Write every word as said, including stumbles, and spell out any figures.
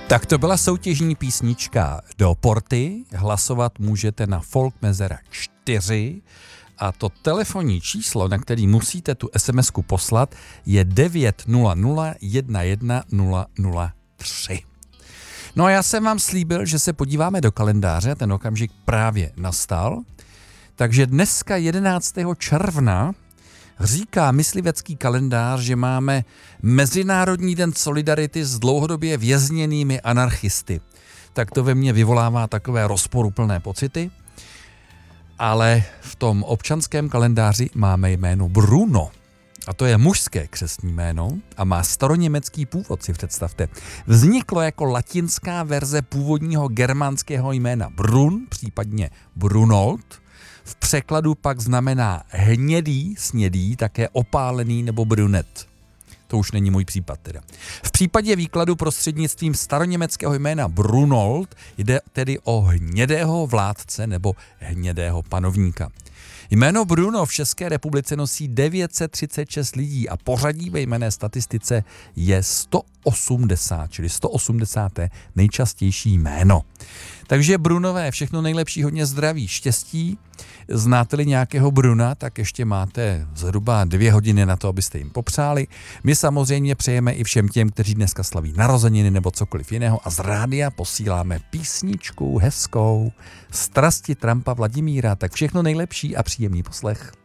Tak to byla soutěžní písnička do Porty. Hlasovat můžete na Folkmezera čtyři a to telefonní číslo, na který musíte tu SMSku poslat, je devět nula nula jedna jedna nula nula tři. No a já jsem vám slíbil, že se podíváme do kalendáře, ten okamžik právě nastal. Takže dneska jedenáctého června říká myslivecký kalendář, že máme Mezinárodní den solidarity s dlouhodobě vězněnými anarchisty. Tak to ve mně vyvolává takové rozporuplné pocity. Ale v tom občanském kalendáři máme jméno Bruno. A to je mužské křestní jméno a má staroněmecký původ, si představte. Vzniklo jako latinská verze původního germánského jména Brun, případně Brunold. V překladu pak znamená hnědý, snědý, také opálený nebo brunet. To už není můj případ teda. V případě výkladu prostřednictvím staroněmeckého jména Brunold jde tedy o hnědého vládce nebo hnědého panovníka. Jméno Bruno v České republice nosí devět set třicet šest lidí a pořadí ve jmenné statistice je sto osmdesát, čili sto osmdesáté nejčastější jméno. Takže Brunové, všechno nejlepší, hodně zdraví, štěstí. Znáte-li nějakého Bruna, tak ještě máte zhruba dvě hodiny na to, abyste jim popřáli. My samozřejmě přejeme i všem těm, kteří dneska slaví narozeniny nebo cokoliv jiného a z rádia posíláme písničku hezkou Strasti Trampa Vladimíra. Tak všechno nejlepší a příjemný poslech.